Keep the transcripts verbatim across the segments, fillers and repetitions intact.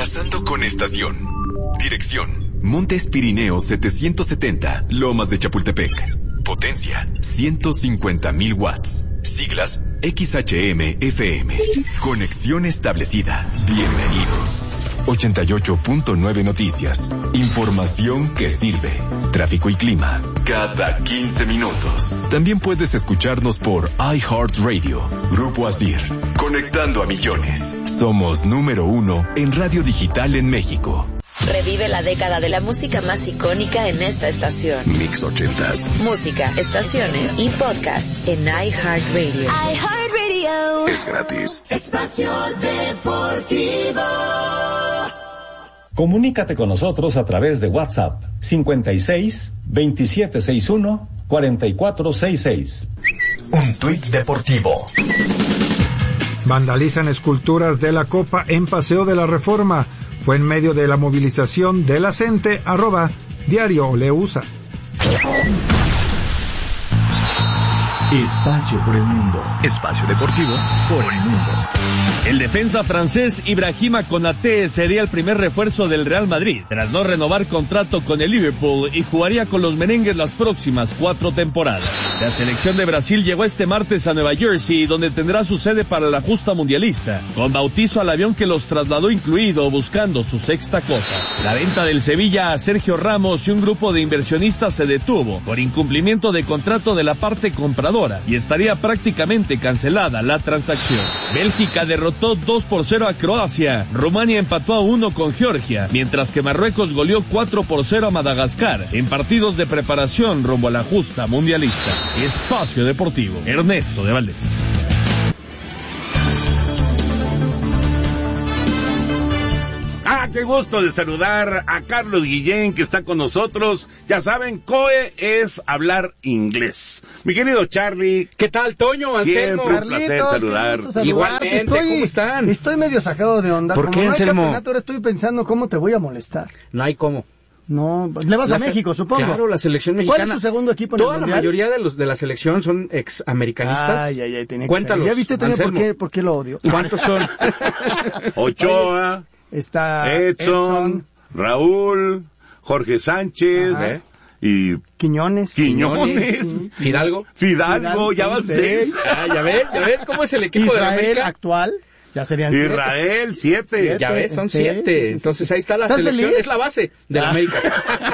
Enlazando con estación. Dirección: Montes Pirineos setecientos setenta, Lomas de Chapultepec. Potencia: ciento cincuenta mil watts. Siglas: X H M F M. Conexión establecida. Bienvenido. ochenta y ocho punto nueve Noticias. Información que sirve. Tráfico y clima cada quince minutos. También puedes escucharnos por iHeartRadio. Grupo Asir. Conectando a millones. Somos número uno en radio digital en México. Revive la década de la música más icónica en esta estación. Mix ochentas. Música, estaciones y podcasts en iHeartRadio. iHeartRadio. Es gratis. Espacio Deportivo. Comunícate con nosotros a través de WhatsApp cincuenta y seis, veintisiete sesenta y uno, cuarenta y cuatro sesenta y seis. Un tuit deportivo. Vandalizan esculturas de la Copa en Paseo de la Reforma. Fue en medio de la movilización de la gente, arroba Diario Oleusa. Espacio por el mundo. Espacio deportivo por el mundo. El defensa francés Ibrahima Konaté sería el primer refuerzo del Real Madrid, tras no renovar contrato con el Liverpool, y jugaría con los merengues las próximas cuatro temporadas. La selección de Brasil llegó este martes a Nueva Jersey, donde tendrá su sede para la justa mundialista, con bautizo al avión que los trasladó incluido, buscando su sexta copa. La venta del Sevilla a Sergio Ramos y un grupo de inversionistas se detuvo por incumplimiento de contrato de la parte compradora, y estaría prácticamente cancelada la transacción. Bélgica derrotó dos por cero a Croacia. Rumania empató a uno con Georgia, mientras que Marruecos goleó cuatro por cero a Madagascar en partidos de preparación rumbo a la justa mundialista. Espacio Deportivo, Ernesto de Valdés. Ah, qué gusto de saludar a Carlos Guillén, que está con nosotros. Ya saben, C O E es hablar inglés. Mi querido Charlie. ¿Qué tal, Toño? Anselmo. Siempre un placer saludar. Igualmente, estoy, ¿cómo están? Estoy medio sacado de onda. ¿Por Como qué, no Anselmo? hay campeonato, ahora estoy pensando cómo te voy a molestar. No hay cómo. No, le vas La a se- México, supongo. Claro, la selección mexicana. ¿Cuál es tu segundo equipo en Toda el la mundial? mayoría de los de la selección son ex-americanistas. Ay, ay, ay, tenía que Cuéntalos, ser. ¿Ya viste, Toño, por Anselmo. qué, por qué lo odio? ¿Cuántos son? Ochoa, Está Edson, Edson, Raúl, Jorge Sánchez, Ajá. ¿eh? y Quiñones. Quiñones. Sí. Fidalgo. Fidalgo, Fidalgo, ya van son seis. seis. Ah, ya ven, ya ven cómo es el equipo de la Israel América. actual. Ya serían siete. Israel, siete. Siete. Ya ves, son Sí, siete. sí, sí, sí. Entonces ahí está la ¿Estás selección. feliz? Es la base de la Ah. América.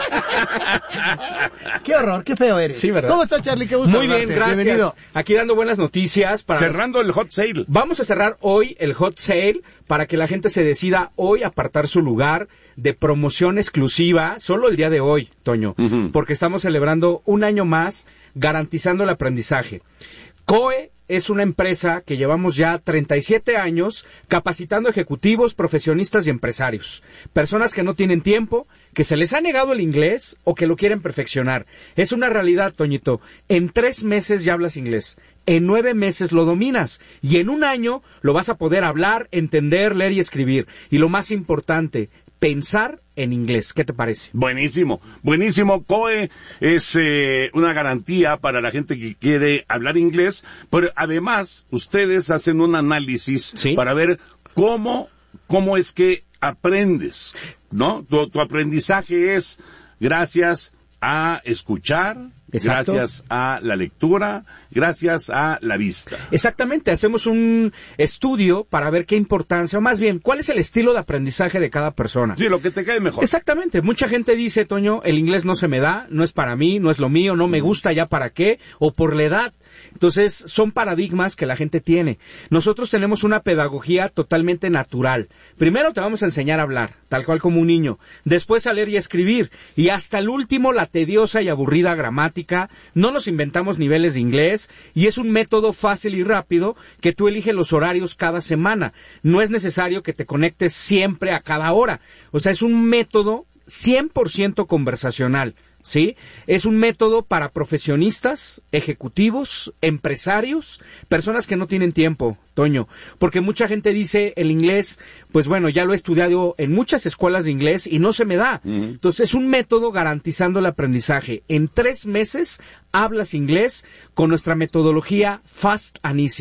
Qué horror, qué feo eres. Sí, ¿verdad? ¿Cómo estás, Charlie? Qué gusto Muy bien, saludarte. gracias. Bienvenido. Aquí dando buenas noticias para Cerrando el hot sale. Vamos a cerrar hoy el hot sale para que la gente se decida hoy apartar su lugar de promoción exclusiva, solo el día de hoy, Toño, Ujú. porque estamos celebrando un año más garantizando el aprendizaje. C O E es una empresa que llevamos ya treinta y siete años capacitando ejecutivos, profesionistas y empresarios. Personas que no tienen tiempo, que se les ha negado el inglés o que lo quieren perfeccionar. Es una realidad, Toñito. En tres meses ya hablas inglés. En nueve meses lo dominas. Y en un año lo vas a poder hablar, entender, leer y escribir. Y lo más importante, pensar en inglés. ¿Qué te parece? Buenísimo, buenísimo. C O E es eh, una garantía para la gente que quiere hablar inglés, pero además ustedes hacen un análisis ¿Sí? para ver cómo, cómo es que aprendes, ¿no? Tu, tu aprendizaje es gracias a escuchar, Exacto. gracias a la lectura, gracias a la vista. Exactamente, hacemos un estudio para ver qué importancia, o más bien, cuál es el estilo de aprendizaje de cada persona. Sí, lo que te quede mejor. Exactamente, mucha gente dice, Toño, el inglés no se me da, no es para mí, no es lo mío, no me gusta, ya para qué, o por la edad. Entonces, son paradigmas que la gente tiene. Nosotros tenemos una pedagogía totalmente natural. Primero te vamos a enseñar a hablar, tal cual como un niño. Después a leer y a escribir. Y hasta el último, la tediosa y aburrida gramática. No nos inventamos niveles de inglés. Y es un método fácil y rápido que tú eliges los horarios cada semana. No es necesario que te conectes siempre a cada hora. O sea, es un método cien por ciento conversacional. ¿Sí? Es un método para profesionistas, ejecutivos, empresarios, personas que no tienen tiempo, Toño, porque mucha gente dice el inglés, pues bueno, ya lo he estudiado en muchas escuelas de inglés y no se me da. Uh-huh. Entonces es un método garantizando el aprendizaje. En tres meses hablas inglés con nuestra metodología Fast and Easy.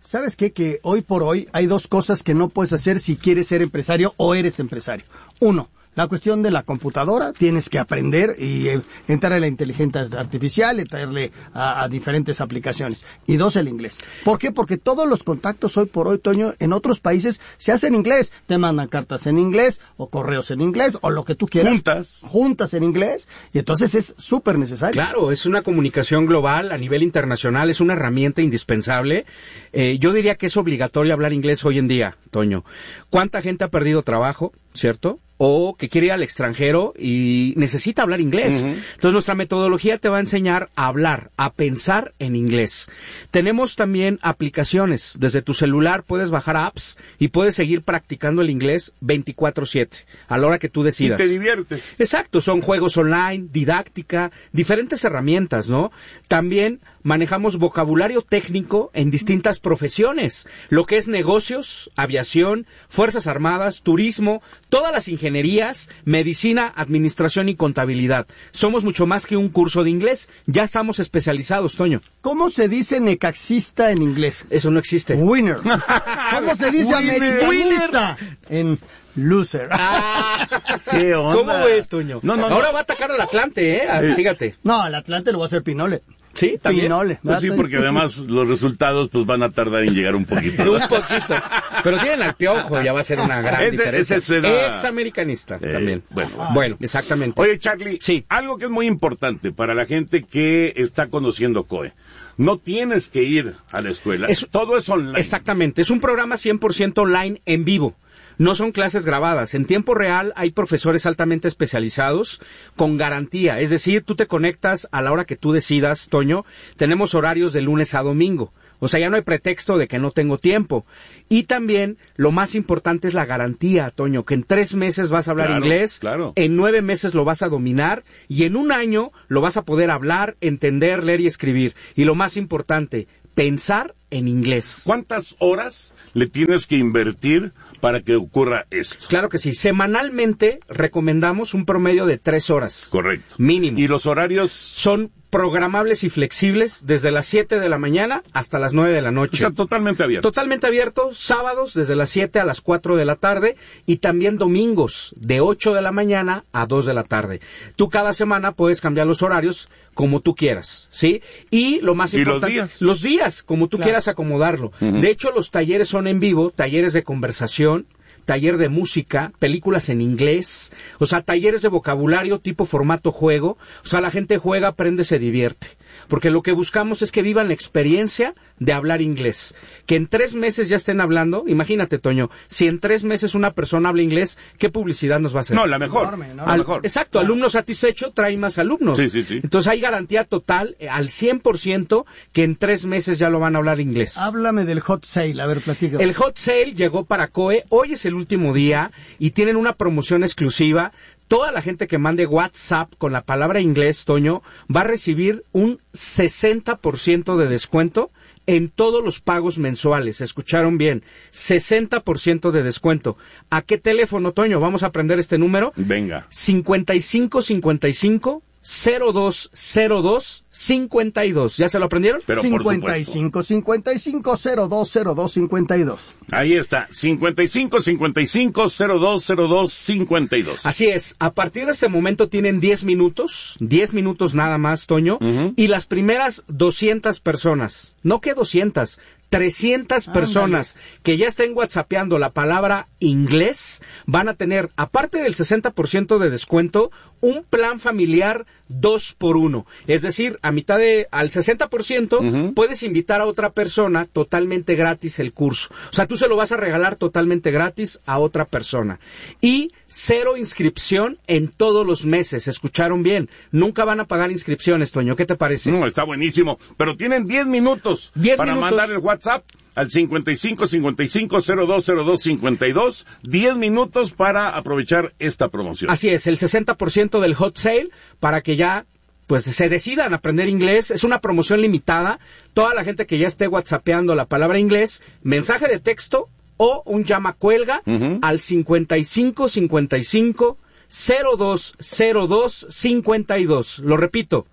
¿Sabes qué? Que hoy por hoy hay dos cosas que no puedes hacer si quieres ser empresario o eres empresario. Uno, la cuestión de la computadora, tienes que aprender y eh, entrar a la inteligencia artificial, entrarle a, a diferentes aplicaciones. Y dos, el inglés. ¿Por qué? Porque todos los contactos hoy por hoy, Toño, en otros países se hacen en inglés. Te mandan cartas en inglés, o correos en inglés, o lo que tú quieras. Juntas. Juntas en inglés, y entonces es súper necesario. Claro, es una comunicación global a nivel internacional, es una herramienta indispensable. Eh, yo diría que es obligatorio hablar inglés hoy en día, Toño. ¿Cuánta gente ha perdido trabajo, cierto? O que quiere ir al extranjero y necesita hablar inglés. Uh-huh. Entonces nuestra metodología te va a enseñar a hablar, a pensar en inglés. Tenemos también aplicaciones. Desde tu celular puedes bajar apps y puedes seguir practicando el inglés veinticuatro siete, a la hora que tú decidas. Y te diviertes. Exacto, son juegos online, didáctica, diferentes herramientas, ¿no? También manejamos vocabulario técnico en distintas profesiones, lo que es negocios, aviación, fuerzas armadas, turismo, todas las ingenierías, medicina, administración y contabilidad. Somos mucho más que un curso de inglés, ya estamos especializados, Toño. ¿Cómo se dice necaxista en inglés? Eso no existe. Winner. ¿Cómo se dice americanista en loser? Ah, ¿qué onda? ¿Cómo ves, Toño? No, no, Ahora no. va a atacar al Atlante, ¿eh? Fíjate. No, el Atlante lo va a hacer Pinole. Sí, también. Pinole. Pues sí, porque además los resultados pues van a tardar en llegar un poquito. Un poquito. Pero tienen al Piojo, ya va a ser una gran Ese- diferencia. ese será- Ex-americanista Eh, también. bueno. Bueno, exactamente. Oye, Charlie, Sí. algo que es muy importante para la gente que está conociendo C O E. No tienes que ir a la escuela. Es- Todo es online. Exactamente. Es un programa cien por ciento online en vivo. No son clases grabadas. En tiempo real hay profesores altamente especializados con garantía. Es decir, tú te conectas a la hora que tú decidas, Toño. Tenemos horarios de lunes a domingo. O sea, ya no hay pretexto de que no tengo tiempo. Y también, lo más importante es la garantía, Toño, que en tres meses vas a hablar Claro, inglés, claro. en nueve meses lo vas a dominar, y en un año lo vas a poder hablar, entender, leer y escribir. Y lo más importante, pensar en inglés. ¿Cuántas horas le tienes que invertir para que ocurra esto? Claro que sí. Semanalmente recomendamos un promedio de tres horas. Correcto. Mínimo. ¿Y los horarios? Son programables y flexibles desde las siete de la mañana hasta las nueve de la O noche. sea, totalmente abiertos. Totalmente abierto, sábados desde las siete a las cuatro de la tarde y también domingos de ocho de la mañana a dos de la tarde. Tú cada semana puedes cambiar los horarios como tú quieras, ¿sí? Y lo más ¿Y los importante, días? los días, como tú Claro. quieras acomodarlo. Ujú. De hecho, los talleres son en vivo, talleres de conversación, taller de música, películas en inglés, o sea, talleres de vocabulario tipo formato juego, o sea, la gente juega, aprende, se divierte, porque lo que buscamos es que vivan la experiencia de hablar inglés, que en tres meses ya estén hablando, imagínate, Toño, si en tres meses una persona habla inglés, ¿qué publicidad nos va a hacer? No, la mejor. Enorme, enorme. La Al- mejor. Exacto, alumno satisfecho trae más alumnos. Sí, sí, sí. Entonces hay garantía total, eh, al cien por ciento, que en tres meses ya lo van a hablar inglés. Háblame del hot sale, a ver, platica. El hot sale llegó para C O E, hoy es el último día y tienen una promoción exclusiva. Toda la gente que mande WhatsApp con la palabra inglés, Toño, va a recibir un sesenta por ciento de descuento en todos los pagos mensuales. ¿Escucharon bien? sesenta por ciento de descuento. ¿A qué teléfono, Toño? Vamos a aprender este número. Venga. cincuenta y cinco cincuenta y cinco cero dos cero dos cincuenta y dos. ¿Ya se lo aprendieron? Pero por cincuenta y supuesto. cinco cincuenta y cinco cero dos cero dos cincuenta y dos. Ahí está. cincuenta y cinco cincuenta y cinco cero dos cero dos cincuenta y dos. Así es, a partir de este momento tienen diez minutos, diez minutos nada más, Toño, Ujú. y las primeras doscientas personas, no que doscientas, trescientas personas que ya estén whatsappeando la palabra inglés, van a tener, aparte del sesenta por ciento de descuento, un plan familiar dos por uno. Es decir, a mitad de, al sesenta por ciento, Ujú. puedes invitar a otra persona totalmente gratis el curso. O sea, tú se lo vas a regalar totalmente gratis a otra persona. Y cero inscripción en todos los meses. ¿Escucharon bien? Nunca van a pagar inscripciones, Toño. ¿Qué te parece? No, está buenísimo. Pero tienen diez minutos diez para minutos. mandar el WhatsApp al cincuenta y cinco cincuenta y cinco cero dos cero dos cincuenta y dos. diez minutos para aprovechar esta promoción. Así es, el sesenta por ciento del hot sale para que ya pues se decidan a aprender inglés. Es una promoción limitada. Toda la gente que ya esté whatsappeando la palabra inglés, mensaje de texto o un llama cuelga Ujú. al cincuenta y cinco cincuenta y cinco cero dos cero dos cincuenta y dos. Lo repito,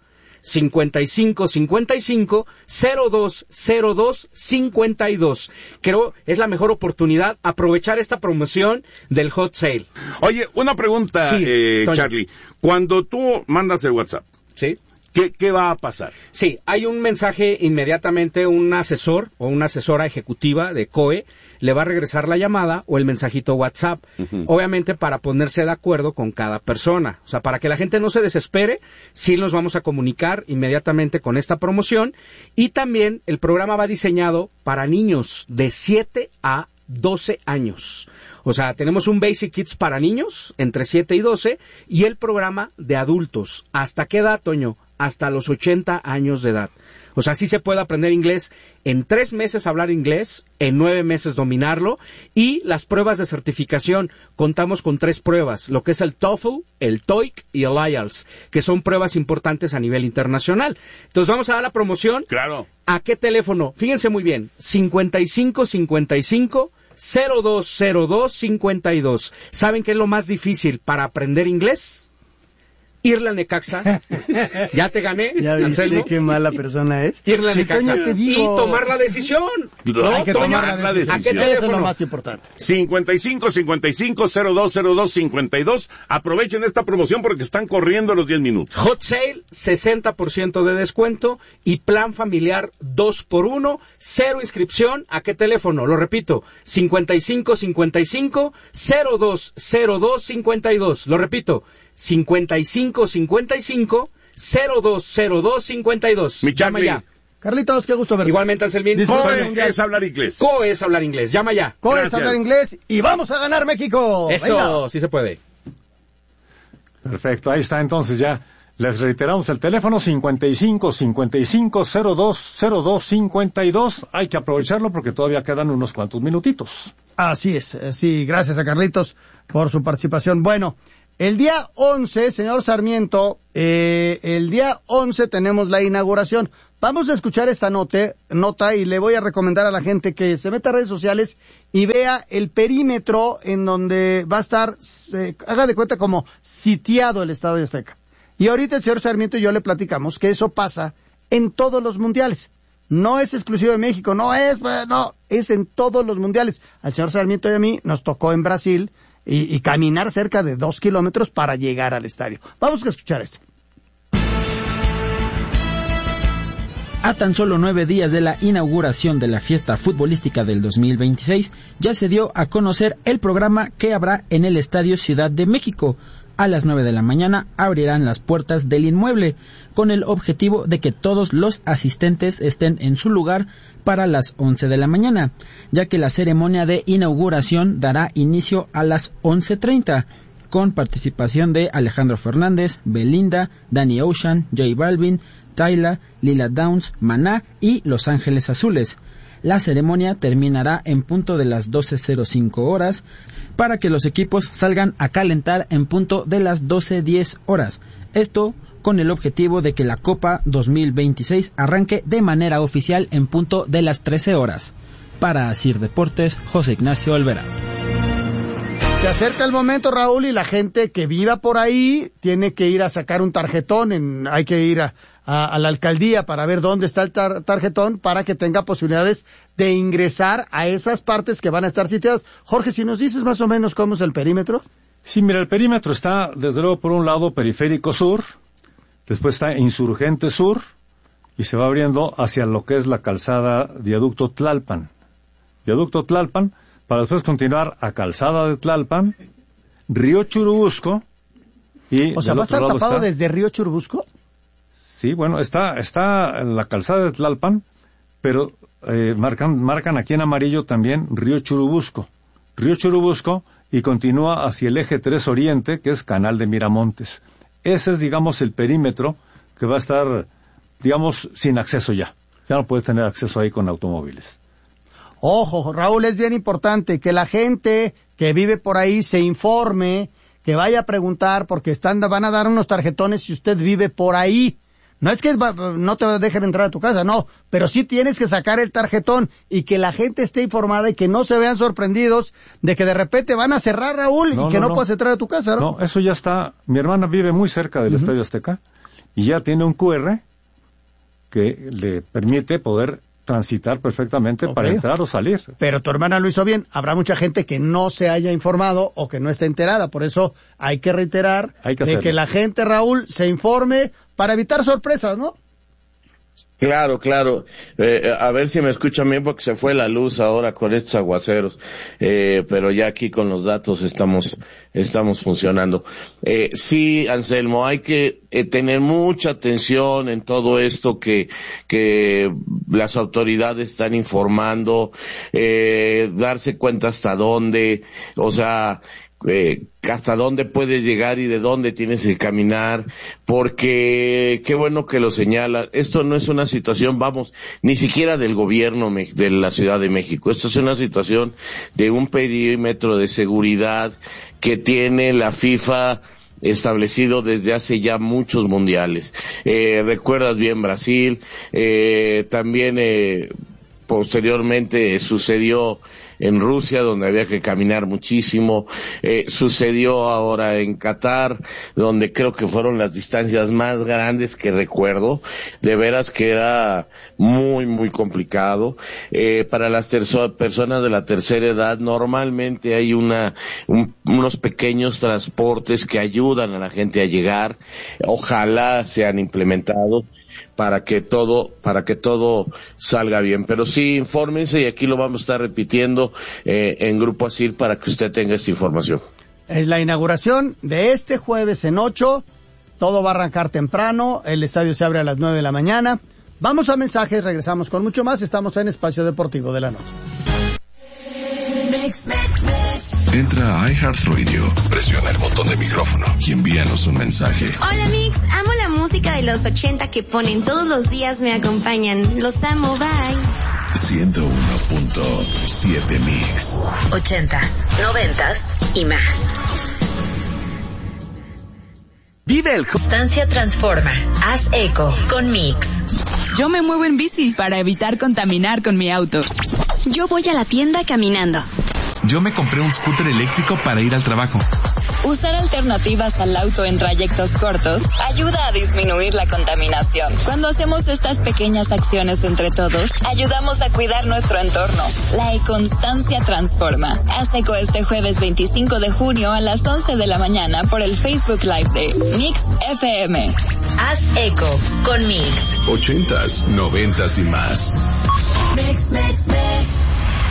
cincuenta y cinco cincuenta y cinco, cero dos cero dos cincuenta y dos. Creo es la mejor oportunidad aprovechar esta promoción del hot sale. Oye, una pregunta, Sí, eh, Toño. Charlie. Cuando tú mandas el WhatsApp, ¿sí? ¿Qué, ¿Qué va a pasar? Sí, hay un mensaje inmediatamente, un asesor o una asesora ejecutiva de C O E le va a regresar la llamada o el mensajito WhatsApp, uh-huh. obviamente para ponerse de acuerdo con cada persona. O sea, para que la gente no se desespere, sí nos vamos a comunicar inmediatamente con esta promoción y también el programa va diseñado para niños de siete a doce años. O sea, tenemos un Basic Kids para niños entre siete y doce y el programa de adultos. ¿Hasta qué edad, Toño? Hasta los ochenta años de edad. O sea, sí se puede aprender inglés en tres meses hablar inglés, en nueve meses dominarlo, y las pruebas de certificación, contamos con tres pruebas, lo que es el TOEFL, el TOEIC y el I E L T S, que son pruebas importantes a nivel internacional. Entonces vamos a dar la promoción. Claro. ¿A qué teléfono? Fíjense muy bien, cincuenta y cinco cincuenta y cinco, cero dos cero dos cincuenta y dos. ¿Saben qué es lo más difícil para aprender inglés? Irle al Necaxa, ya te gané, ya viste Anselmo. Qué mala persona es. Irle al Necaxa te y tomar la decisión. No, hay que Toño, tomar la decisión. ¿A qué Eso es teléfono? lo más importante. cincuenta y cinco cincuenta y cinco, cero dos cero dos cincuenta y dos. Aprovechen esta promoción porque están corriendo los diez minutos. Hot Sale, sesenta por ciento de descuento y plan familiar dos por uno, cero inscripción. ¿A qué teléfono? Lo repito, cincuenta y cinco cincuenta y cinco, cero dos cero dos cincuenta y dos. Lo repito, cincuenta y cinco cincuenta y cinco, cero dos cero dos cincuenta y dos. Mi Llama Charlie. ya. Carlitos, qué gusto verte. Igualmente, Anselmín. COE es hablar inglés. COE es hablar inglés. Llama ya. COE es Gracias. hablar inglés y vamos a ganar México. Eso, Venga. sí se puede. Perfecto, ahí está entonces ya. Les reiteramos el teléfono cincuenta y cinco cincuenta y cinco, cero dos cero dos cincuenta y dos. Hay que aprovecharlo porque todavía quedan unos cuantos minutitos. Así es, sí, gracias a Carlitos por su participación. Bueno, el día once, señor Sarmiento, eh, el día once tenemos la inauguración. Vamos a escuchar esta note, nota y le voy a recomendar a la gente que se meta a redes sociales y vea el perímetro en donde va a estar, eh, haga de cuenta como sitiado el Estadio Azteca. Y ahorita el señor Sarmiento y yo le platicamos que eso pasa en todos los mundiales. No es exclusivo de México, no es, no, es en todos los mundiales. Al señor Sarmiento y a mí nos tocó en Brasil y, y caminar cerca de dos kilómetros para llegar al estadio. Vamos a escuchar esto. A tan solo nueve días de la inauguración de la fiesta futbolística del dos mil veintiséis, ya se dio a conocer el programa que habrá en el Estadio Ciudad de México. A las nueve de la mañana abrirán las puertas del inmueble, con el objetivo de que todos los asistentes estén en su lugar para las once de la mañana, ya que la ceremonia de inauguración dará inicio a las once treinta, con participación de Alejandro Fernández, Belinda, Danny Ocean, J Balvin, Tyla, Lila Downs, Maná y Los Ángeles Azules. La ceremonia terminará en punto de las doce cero cinco horas para que los equipos salgan a calentar en punto de las doce diez horas. Esto con el objetivo de que la Copa dos mil veintiséis arranque de manera oficial en punto de las trece horas. Para Asir Deportes, José Ignacio Olvera. Se acerca el momento, Raúl, y la gente que viva por ahí tiene que ir a sacar un tarjetón, en, hay que ir a, a, a la alcaldía para ver dónde está el tar, tarjetón para que tenga posibilidades de ingresar a esas partes que van a estar sitiadas. Jorge, si nos dices más o menos cómo es el perímetro. Sí, mira, el perímetro está, desde luego, por un lado, Periférico Sur, después está Insurgente Sur, y se va abriendo hacia lo que es la calzada Viaducto Tlalpan. Viaducto Tlalpan, para después continuar a Calzada de Tlalpan, Río Churubusco, y... O sea, ¿va a estar tapado está... desde Río Churubusco? Sí, bueno, está, está en la Calzada de Tlalpan, pero eh, marcan, marcan aquí en amarillo también Río Churubusco. Río Churubusco, y continúa hacia el eje tres Oriente, que es Canal de Miramontes. Ese es, digamos, el perímetro que va a estar, digamos, sin acceso ya. Ya no puedes tener acceso ahí con automóviles. Ojo, Raúl, es bien importante que la gente que vive por ahí se informe, que vaya a preguntar, porque están, van a dar unos tarjetones si usted vive por ahí. No es que no te dejen entrar a tu casa, no, pero sí tienes que sacar el tarjetón y que la gente esté informada y que no se vean sorprendidos de que de repente van a cerrar, Raúl, no, y que no, no, no puedas entrar a tu casa, ¿no? No, eso ya está. Mi hermana vive muy cerca del uh-huh. Estadio Azteca y ya tiene un Q R que le permite poder transitar perfectamente okay. para entrar o salir. Pero tu hermana lo hizo bien. Habrá mucha gente que no se haya informado o que no esté enterada. Por eso hay que reiterar hay que de que la gente, Raúl, se informe para evitar sorpresas, ¿no? Claro, claro. Eh, a ver si me escuchan bien porque se fue la luz ahora con estos aguaceros. Eh, pero ya aquí con los datos estamos, estamos funcionando. Eh, sí, Anselmo, hay que eh, tener mucha atención en todo esto que, que las autoridades están informando, eh, darse cuenta hasta dónde, o sea, Eh, hasta dónde puedes llegar y de dónde tienes que caminar, porque qué bueno que lo señala. Esto no es una situación, vamos, ni siquiera del gobierno de la Ciudad de México. Esto es una situación de un perímetro de seguridad que tiene la FIFA establecido desde hace ya muchos mundiales. Eh, recuerdas bien Brasil, eh, también eh, posteriormente sucedió en Rusia, donde había que caminar muchísimo, eh, sucedió ahora en Qatar, donde creo que fueron las distancias más grandes que recuerdo, de veras que era muy, muy complicado. Eh, para las terzo- personas de la tercera edad, normalmente hay una, un, unos pequeños transportes que ayudan a la gente a llegar, ojalá sean implementados para que todo, para que todo salga bien. Pero sí, infórmense y aquí lo vamos a estar repitiendo eh, en Grupo Asir para que usted tenga esta información. Es la inauguración de este jueves en ocho, todo va a arrancar temprano, el estadio se abre a las nueve de la mañana. Vamos a mensajes, regresamos con mucho más, estamos en Espacio Deportivo de la Noche. Entra a iHeartRadio, presiona el botón de micrófono y envíanos un mensaje. Hola Mix, amo la música de los ochenta que ponen todos los días, me acompañan. Los amo, bye. ciento uno punto siete Mix. Ochentas, noventas y más. Vive el Constancia transforma. Haz eco con Mix. Yo me muevo en bici para evitar contaminar con mi auto. Yo voy a la tienda caminando. Yo me compré un scooter eléctrico para ir al trabajo. Usar alternativas al auto en trayectos cortos ayuda a disminuir la contaminación. Cuando hacemos estas pequeñas acciones entre todos, ayudamos a cuidar nuestro entorno. La econstancia transforma. Haz eco este jueves veinticinco de junio a las once de la mañana por el Facebook Live de Mix F M. Haz eco con Mix. Ochentas, noventas y más. Mix, mix, mix.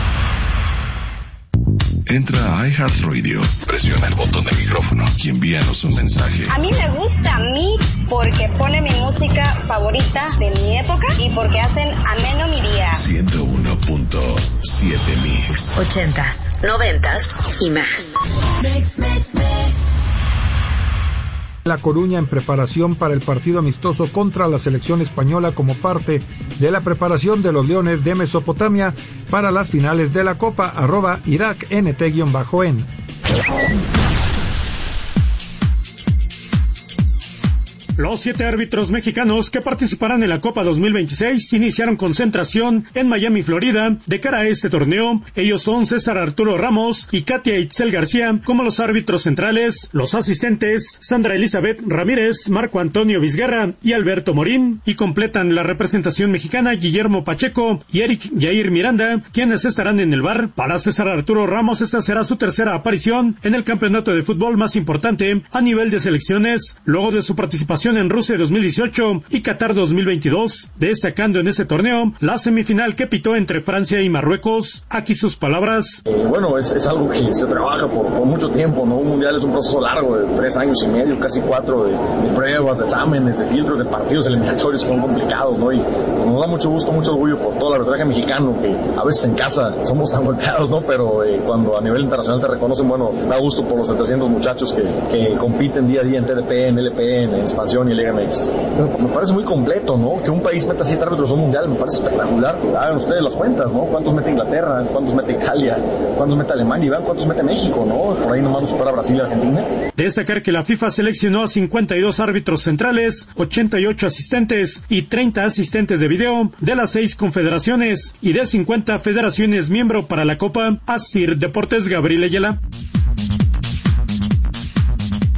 Entra a iHeartRadio, presiona el botón de micrófono y envíanos un mensaje. A mí me gusta Mix porque pone mi música favorita de mi época y porque hacen ameno mi día. ciento uno punto siete Mix. Ochentas, noventas y más. Mix, mix, mix. La Coruña en preparación para el partido amistoso contra la selección española como parte de la preparación de los Leones de Mesopotamia para las finales de la Copa, arroba Irak N T-en. Los siete árbitros mexicanos que participarán en la Copa dos mil veintiséis iniciaron concentración en Miami, Florida, de cara a este torneo. Ellos son César Arturo Ramos y Katia Itzel García como los árbitros centrales, los asistentes Sandra Elizabeth Ramírez, Marco Antonio Vizguerra y Alberto Morín, y completan la representación mexicana Guillermo Pacheco y Eric Jair Miranda, quienes estarán en el V A R. Para César Arturo Ramos, esta será su tercera aparición en el campeonato de fútbol más importante a nivel de selecciones, luego de su participación en Rusia dos mil dieciocho y Qatar dos mil veintidós, destacando en ese torneo la semifinal que pitó entre Francia y Marruecos. Aquí sus palabras. Eh, bueno, es, es algo que se trabaja por, por mucho tiempo, ¿no? Un mundial es un proceso largo de tres años y medio, casi cuatro, de, de pruebas, de exámenes, de filtros, de partidos eliminatorios que son complicados, ¿no? Y nos da mucho gusto, mucho orgullo por todo el arbitraje mexicano, que a veces en casa somos tan golpeados, ¿no? Pero eh, cuando a nivel internacional te reconocen, bueno, da gusto por los setecientos muchachos que, que compiten día a día en T D P, en L P, en expansión y Liga M X. Me parece muy completo, ¿no? Que un país meta siete árbitros en un mundial, me parece espectacular. Hagan ustedes las cuentas, ¿no? ¿Cuántos mete Inglaterra? ¿Cuántos mete Italia? ¿Cuántos mete Alemania? Y vean cuántos mete México, ¿no? Por ahí nomás nos supera Brasil y Argentina. Destacar que la FIFA seleccionó a cincuenta y dos árbitros centrales, ochenta y ocho asistentes y treinta asistentes de video de las seis confederaciones y de cincuenta federaciones miembro para la Copa. Asir Deportes, Gabriel Ayala.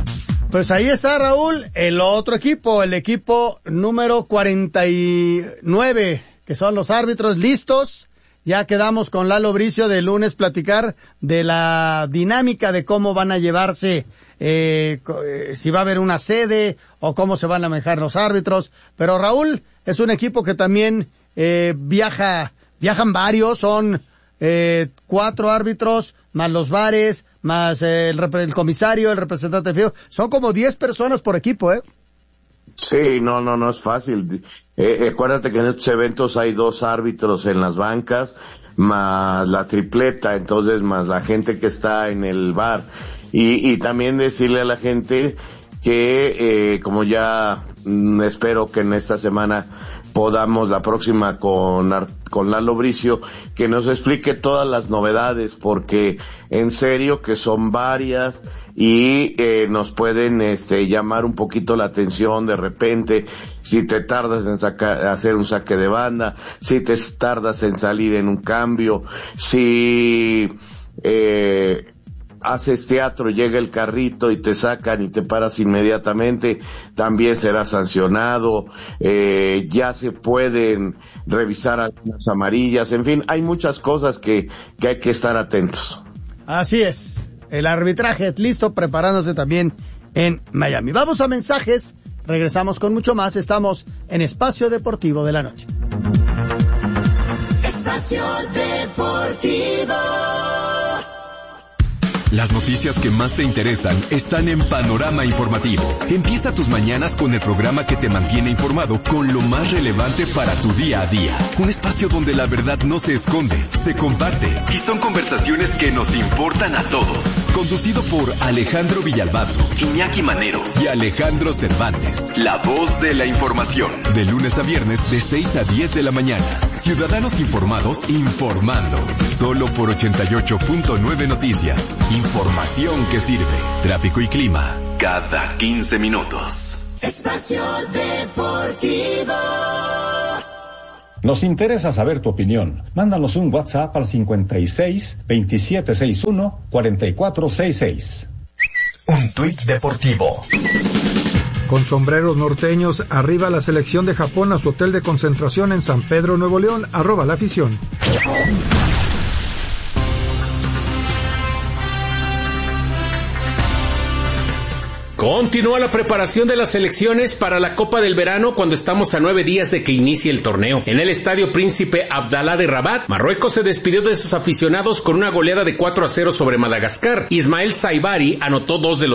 Pues ahí está, Raúl, el otro equipo, el equipo número cuarenta y nueve, que son los árbitros listos. Ya quedamos con Lalo Bricio de lunes platicar de la dinámica de cómo van a llevarse, eh, si va a haber una sede o cómo se van a manejar los árbitros. Pero Raúl, es un equipo que también eh, viaja, viajan varios, son eh, cuatro árbitros, más los bares, más eh, el, el comisario, el representante de F I O. Son como diez personas por equipo, ¿eh? Sí, no, no, no es fácil. Eh, acuérdate que en estos eventos hay dos árbitros en las bancas, más la tripleta, entonces más la gente que está en el bar. Y, y también decirle a la gente que, eh, como ya mm, espero que en esta semana podamos la próxima con, con Lalo Bricio, que nos explique todas las novedades, porque en serio que son varias y eh, nos pueden este llamar un poquito la atención de repente, si te tardas en saca, hacer un saque de banda, si te tardas en salir en un cambio, si eh haces teatro, llega el carrito y te sacan y te paras inmediatamente, también será sancionado. Eh, ya se pueden revisar algunas amarillas, en fin, hay muchas cosas que, que hay que estar atentos. Así es, el arbitraje listo, preparándose también en Miami. Vamos a mensajes, regresamos con mucho más, estamos en Espacio Deportivo de la Noche. Espacio Deportivo. Las noticias que más te interesan están en Panorama Informativo. Empieza tus mañanas con el programa que te mantiene informado con lo más relevante para tu día a día. Un espacio donde la verdad no se esconde, se comparte y son conversaciones que nos importan a todos. Conducido por Alejandro Villalbazo, Iñaki Manero y Alejandro Cervantes. La voz de la información. De lunes a viernes de seis a diez de la mañana. Ciudadanos informados informando. Solo por ochenta y ocho punto nueve Noticias. Información que sirve. Tráfico y clima cada quince minutos. Espacio Deportivo. Nos interesa saber tu opinión. Mándanos un WhatsApp al cincuenta y seis, veintisiete sesenta y uno, cuarenta y cuatro sesenta y seis. Un tuit deportivo. Con sombreros norteños, arriba la selección de Japón a su hotel de concentración en San Pedro, Nuevo León, arroba la afición. Continúa la preparación de las selecciones para la Copa del Verano cuando estamos a nueve días de que inicie el torneo. En el Estadio Príncipe Abdalá de Rabat, Marruecos se despidió de sus aficionados con una goleada de cuatro a cero sobre Madagascar. Ismael Saibari anotó dos de los